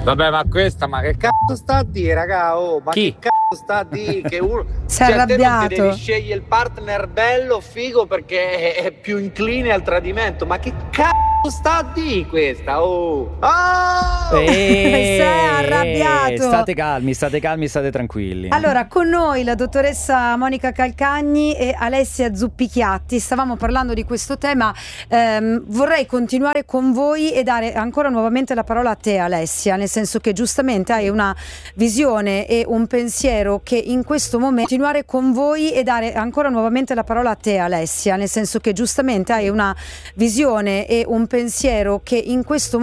Vabbè, ma questa, ma che cazzo sta a dire, raga? Oh, ma Chi? che cazzo sta a dire? Che uno... Si è Cioè, te non ti arrabbiato. devi scegliere il partner bello, figo, perché è più incline al tradimento. Ma che cazzo sta a dire questa? Oh! Oh! Si è arrabbiato. State calmi, state tranquilli. Allora, con noi la dottoressa Monica Calcagni e Alessia Zuppicchiatti. Stavamo parlando di questo tema. Vorrei continuare con voi e dare ancora nuovamente la parola a te, Alessia, nel senso che giustamente hai una visione e un pensiero che in questo momento... Continuare con voi e dare ancora nuovamente la parola a te, Alessia, nel senso che giustamente hai una visione e un pensiero che in questo momento